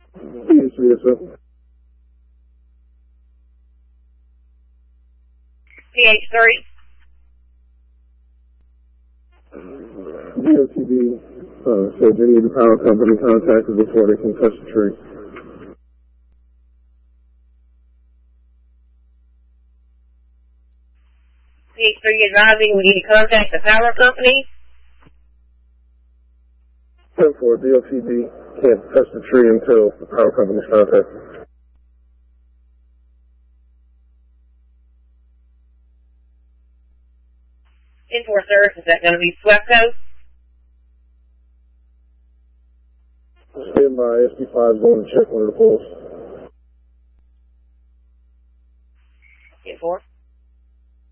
PH3SO. PH3. DOTD says any of the power company contacted before they can touch the tree. PH3 advising we need to contact the power company. 10-4, DOTD can't touch the tree until the power company's contacted. 10-4, sir. Is that going to be SWEPCO? Stand by, SD5 is going to check one of the poles. 10-4.